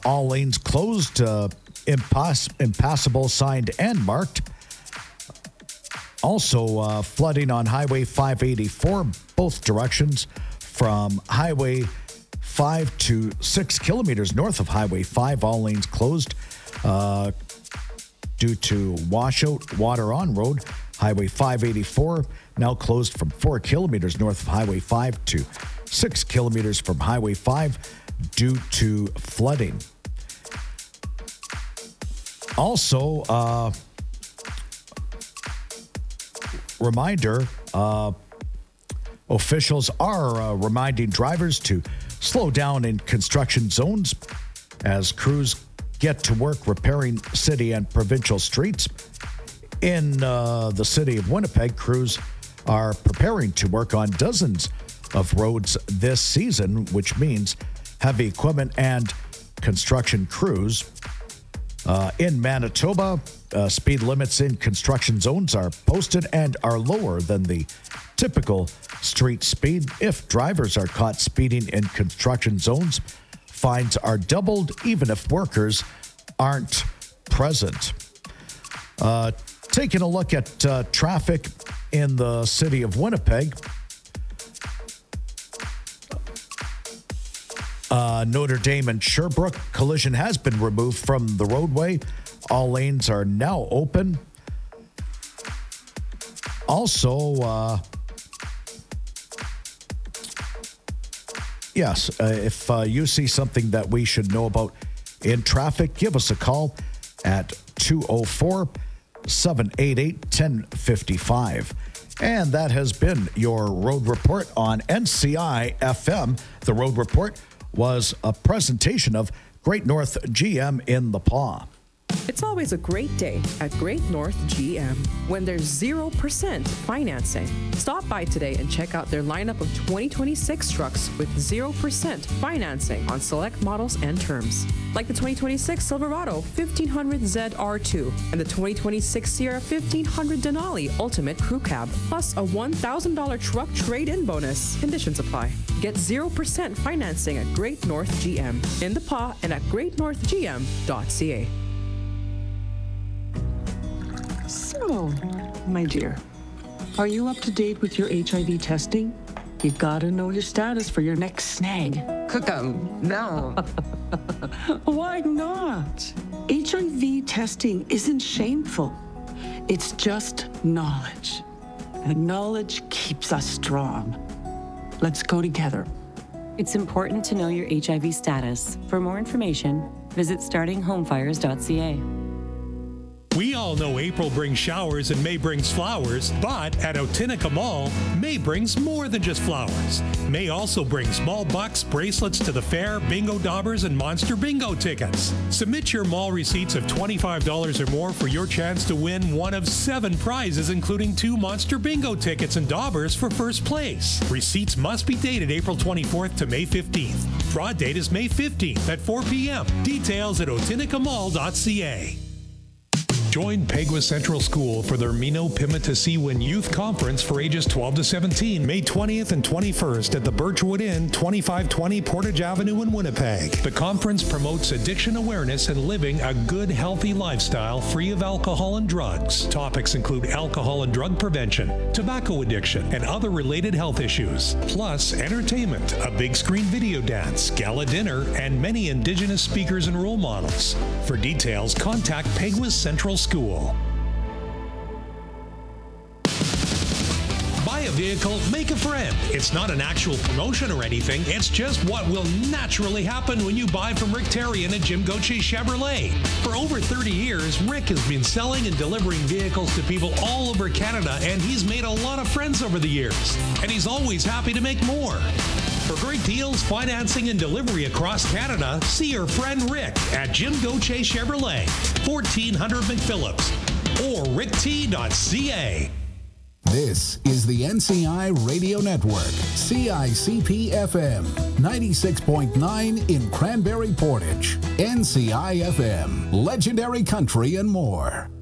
all lanes closed, impassable signed and marked. Also, flooding on Highway 584, both directions from Highway 5 to 6 kilometers north of Highway 5. All lanes closed due to washout water on road. Highway 584 now closed from 4 kilometers north of Highway 5 to 6 kilometers from Highway 5 due to flooding. Also, reminder, officials are reminding drivers to slow down in construction zones as crews get to work repairing city and provincial streets. In the city of Winnipeg, crews are preparing to work on dozens of roads this season, which means heavy equipment and construction crews. In Manitoba, speed limits in construction zones are posted and are lower than the typical street speed. If drivers are caught speeding in construction zones, fines are doubled even if workers aren't present. Taking a look at traffic in the city of Winnipeg, Notre Dame and Sherbrooke collision has been removed from the roadway. All lanes are now open. Also, if you see something that we should know about in traffic, give us a call at 204-788-1055. And that has been your Road Report on NCI FM. The Road Report was a presentation of Great North GM in the Paw. It's always a great day at Great North GM when there's 0% financing. Stop by today and check out their lineup of 2026 trucks with 0% financing on select models and terms. Like the 2026 Silverado 1500 ZR2 and the 2026 Sierra 1500 Denali Ultimate Crew Cab, plus a $1,000 truck trade-in bonus. Conditions apply. Get 0% financing at Great North GM in the Paw and at greatnorthgm.ca. So, my dear, are you up to date with your HIV testing? You gotta know your status for your next snag. No. Why not? HIV testing isn't shameful. It's just knowledge. And knowledge keeps us strong. Let's go together. It's important to know your HIV status. For more information, visit startinghomefires.ca. We all know April brings showers and May brings flowers, but at Otinica Mall, May brings more than just flowers. May also bring small bucks, bracelets to the fair, bingo daubers, and monster bingo tickets. Submit your mall receipts of $25 or more for your chance to win one of 7 prizes, including 2 monster bingo tickets and daubers for first place. Receipts must be dated April 24th to May 15th. Draw date is May 15th at 4 p.m. Details at otinicamall.ca. Join Peguis Central School for their Mino Pimata-Seawin Youth Conference for ages 12 to 17, May 20th and 21st at the Birchwood Inn, 2520 Portage Avenue in Winnipeg. The conference promotes addiction awareness and living a good, healthy lifestyle free of alcohol and drugs. Topics include alcohol and drug prevention, tobacco addiction, and other related health issues. Plus, entertainment, a big screen video dance, gala dinner, and many Indigenous speakers and role models. For details, contact Peguis Central School. Buy a vehicle, make a friend. It's not an actual promotion or anything. It's just what will naturally happen when you buy from Rick Terrian at Jim Gauthier Chevrolet. For over 30 years, Rick has been selling and delivering vehicles to people all over Canada, and he's made a lot of friends over the years. And he's always happy to make more. For great deals, financing, and delivery across Canada, see your friend Rick at Jim Gauthier Chevrolet, 1400 McPhillips, or rickt.ca. This is the NCI Radio Network, CICP-FM, 96.9 in Cranberry Portage, NCI-FM, legendary country and more.